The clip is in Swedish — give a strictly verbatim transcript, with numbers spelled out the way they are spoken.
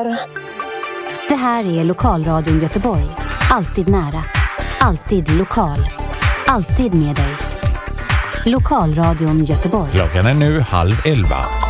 kvar. Det här är Lokalradion Göteborg. Alltid nära. Alltid lokal. Alltid med dig. Lokalradion Göteborg. Klockan är nu halv elva.